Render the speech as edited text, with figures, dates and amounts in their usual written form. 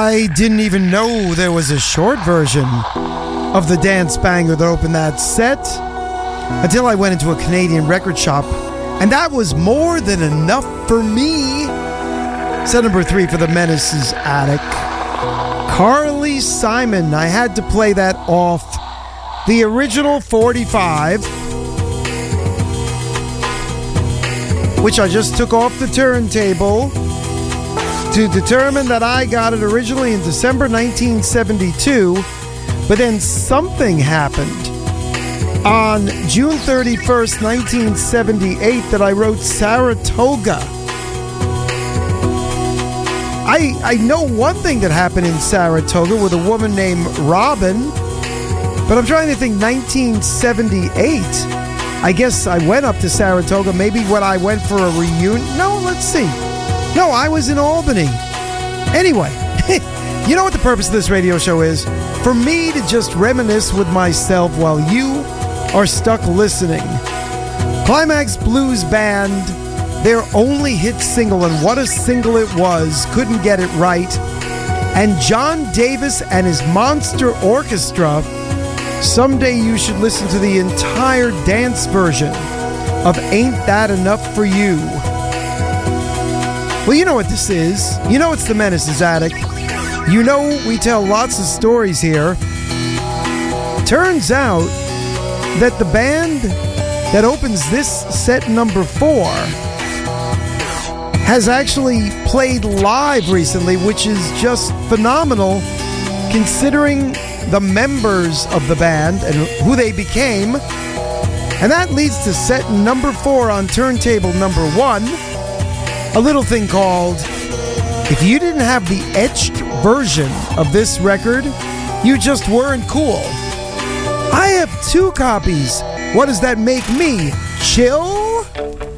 I didn't even know there was a short version of the dance banger that opened that set until I went into a Canadian record shop, and that was more than enough for me. Set number 3 for the Menace's Attic. Carly Simon. I had to play that off the original 45, which I just took off the turntable to determine that I got it originally in December 1972, but then something happened on June 31st, 1978 that I wrote Saratoga. I know one thing that happened in Saratoga with a woman named Robin, but I'm trying to think 1978. I guess I went up to Saratoga maybe when I went for a reunion. No, let's see. No, I was in Albany. Anyway, you know what the purpose of this radio show is? For me to just reminisce with myself while you are stuck listening. Climax Blues Band, their only hit single, and what a single it was, couldn't get it right. And John Davis and his Monster Orchestra, someday you should listen to the entire dance version of Ain't That Enough for You. Well, you know what this is. You know it's the Menace's Attic. You know we tell lots of stories here. Turns out that the band that opens this set number 4 has actually played live recently, which is just phenomenal considering the members of the band and who they became. And that leads to set number 4 on turntable number 1. A little thing called, if you didn't have the etched version of this record, you just weren't cool. I have 2 copies. What does that make me? Chill?